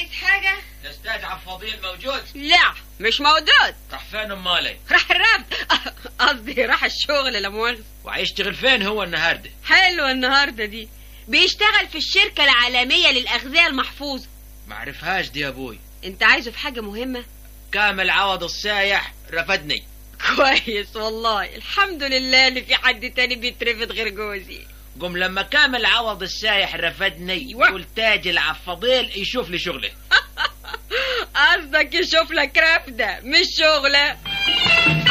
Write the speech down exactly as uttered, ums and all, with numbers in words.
عايز حاجة؟ الاستاذ عفاضيل موجود؟ لا مش موجود. راح فين امالي؟ راح الرفد، قصدي راح الشغل لا مؤاخذة. وهيشتغل فين هو النهارده؟ حلوة النهارده دي، بيشتغل في الشركة العالمية للأغذية المحفوظة. معرفهاش دي يا ابوي. انت عايزه في حاجة مهمة؟ كامل عوض السايح رفدني. كويس والله، الحمد لله اللي في حد تاني بيترفد غير جوزي. قم لما كامل عوض السايح رفدني يقول تاج العفاضيل يشوف لي شغله. قصدك يشوف لك رفدة مش شغلة.